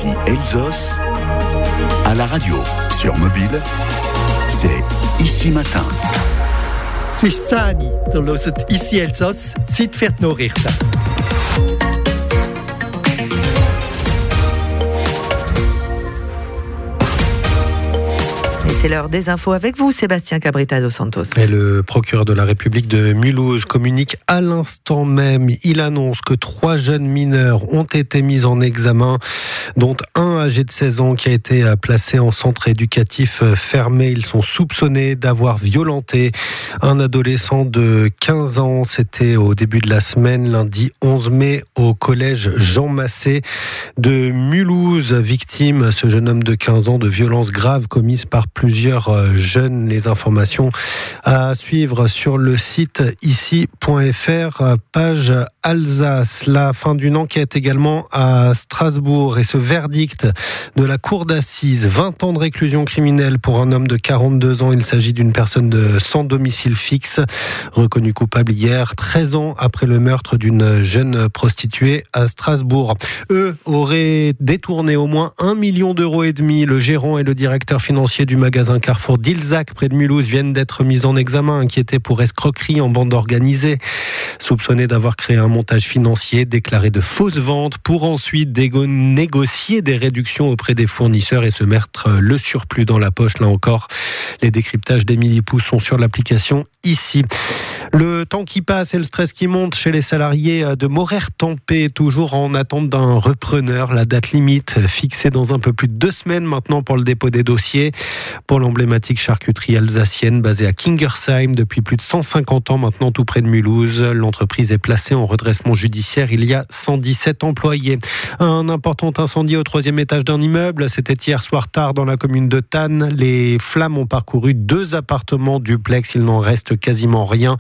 Ici Elsos, à la radio, sur mobile, c'est Ici Matin. C'est Sani, der hört Ici Elsos, Zeit für die Nachrichten. C'est l'heure des infos avec vous, Sébastien Cabrita dos Santos. Et le procureur de la République de Mulhouse communique à l'instant même. Il annonce que 3 jeunes mineurs ont été mis en examen, dont un âgé de 16 ans qui a été placé en centre éducatif fermé. Ils sont soupçonnés d'avoir violenté un adolescent de 15 ans. C'était au début de la semaine, lundi 11 mai, au collège Jean Massé de Mulhouse. Victime, ce jeune homme de 15 ans, de violences graves commises par plusieurs jeunes. Les informations à suivre sur le site ici.fr, page Alsace. La fin d'une enquête également à Strasbourg et ce verdict de la cour d'assises, 20 ans de réclusion criminelle pour un homme de 42 ans. Il s'agit d'une personne sans domicile fixe, reconnue coupable hier, 13 ans après le meurtre d'une jeune prostituée à Strasbourg. Eux auraient détourné au moins 1,5 million d'euros. Le gérant et le directeur financier du magasin Carrefour d'Ilzac près de Mulhouse viennent d'être mis en examen, inquiétés pour escroquerie en bande organisée, soupçonnés d'avoir créé un montage financier, déclaré de fausses ventes pour ensuite négocier des réductions auprès des fournisseurs et se mettre le surplus dans la poche. Là encore, les décryptages d'Émilie Pousse sont sur l'application Ici. Le temps qui passe et le stress qui monte chez les salariés de Morères-Tempé, toujours en attente d'un repreneur. La date limite fixée dans un peu plus de 2 semaines maintenant pour le dépôt des dossiers. Pour l'emblématique charcuterie alsacienne basée à Kingersheim depuis plus de 150 ans maintenant, tout près de Mulhouse. L'entreprise est placée en redressement judiciaire. Il y a 117 employés. Un important incendie au 3e étage d'un immeuble. C'était hier soir tard dans la commune de Thann. Les flammes ont parcouru 2 appartements duplex. Il n'en reste quasiment rien.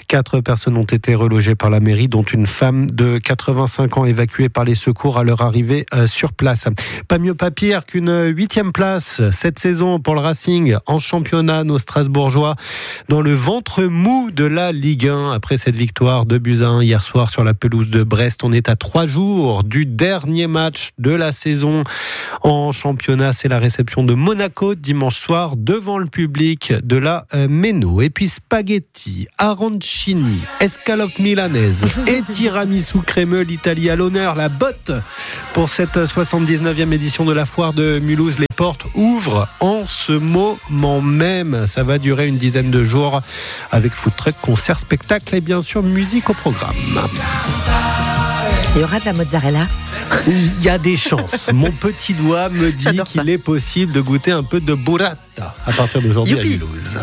4 personnes ont été relogées par la mairie, dont une femme de 85 ans évacuée par les secours à leur arrivée sur place. Pas mieux pas pire qu'une 8e place cette saison pour le Racing en championnat. Nos Strasbourgeois dans le ventre mou de la Ligue 1 après cette victoire 2-1 hier soir sur la pelouse de Brest. On est à 3 jours du dernier match de la saison en championnat. C'est la réception de Monaco dimanche soir devant le public de la Méno. Et puis spaghetti, arancini, escalope milanaise et tiramisu crémeux, l'Italie à l'honneur. La botte pour cette 79e édition de la foire de Mulhouse. Les portes ouvrent en ce moment même. Ça va durer une dizaine de jours avec food truck, concert, spectacle et bien sûr musique au programme. Il y aura de la mozzarella? Il y a des chances. Mon petit doigt me dit qu'il est possible de goûter un peu de burrata à partir d'aujourd'hui à Mulhouse.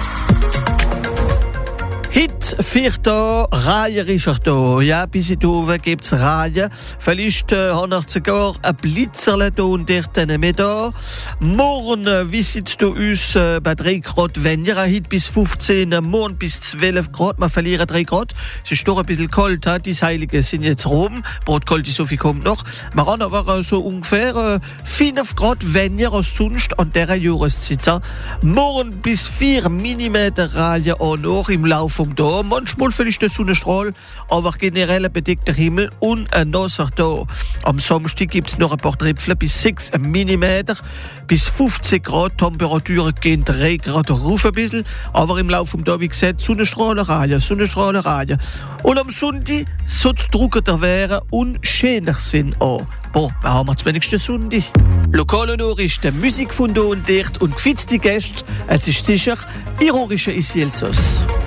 Hit vierter Reihe ja, bis in gibt's Reihe. Vielleicht haben wir sogar ein Blitzerle da und dort mit da. Morgen wisset du uns bei 3 Grad weniger, heute bis 15, morgen bis 12 Grad. Wir verlieren 3 Grad. Es ist doch ein bisschen kalt, die Heiligen sind jetzt rum. Brodkalt, so viel kommt noch. Wir haben aber so ungefähr 5 Grad weniger als sonst an dieser Jahreszeit. Morgen bis 4 mm Reihe auch noch im Laufe vom Tag. Manchmal vielleicht der Sonnenstrahl, aber generell ein bedeckter Himmel und ein nasser Tag. Am Samstag gibt es noch ein paar Tröpfchen bis 6 mm, bis 15 Grad. Temperaturen gehen 3 Grad rauf ein bisschen, aber im Laufe des Tages, wie gesagt, Sonnenstrahlerei. Und am Sonntag soll es trockener werden und schöner sein auch. Bon, wir haben wir wenigstens Sonntag. Lokale Nachrichten, Musik von da und dort und gefitzte Gäste. Es ist sicher ironische Ici Elsos.